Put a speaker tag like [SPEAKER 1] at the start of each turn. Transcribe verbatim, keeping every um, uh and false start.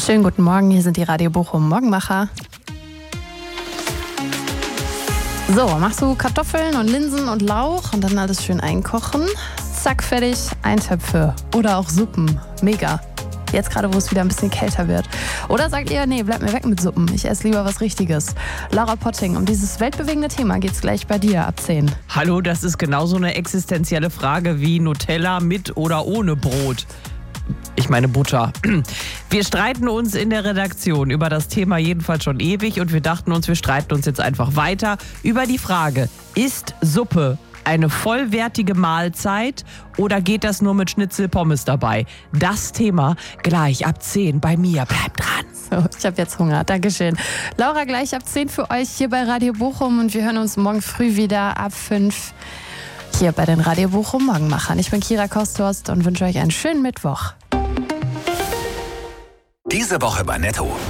[SPEAKER 1] Schönen guten Morgen, hier sind die Radio Bochum Morgenmacher. So, machst du Kartoffeln und Linsen und Lauch und dann alles schön einkochen. Zack, fertig, Eintöpfe oder auch Suppen. Mega. Jetzt gerade, wo es wieder ein bisschen kälter wird. Oder sagt ihr, nee, bleibt mir weg mit Suppen. Ich esse lieber was Richtiges. Laura Potting, um dieses weltbewegende Thema geht's gleich bei dir ab zehn.
[SPEAKER 2] Hallo, das ist genauso eine existenzielle Frage wie Nutella mit oder ohne Brot. Ich meine Butter. Wir streiten uns in der Redaktion über das Thema jedenfalls schon ewig und wir dachten uns, wir streiten uns jetzt einfach weiter über die Frage, ist Suppe eine vollwertige Mahlzeit oder geht das nur mit Schnitzel Pommes dabei? Das Thema gleich ab zehn bei mir. Bleibt dran.
[SPEAKER 1] So, ich habe jetzt Hunger. Dankeschön. Laura, gleich ab zehn für euch hier bei Radio Bochum und wir hören uns morgen früh wieder ab fünf hier bei den Radio Bochum Morgenmachern. Ich bin Kira Kosthorst und wünsche euch einen schönen Mittwoch.
[SPEAKER 3] Diese Woche bei Netto.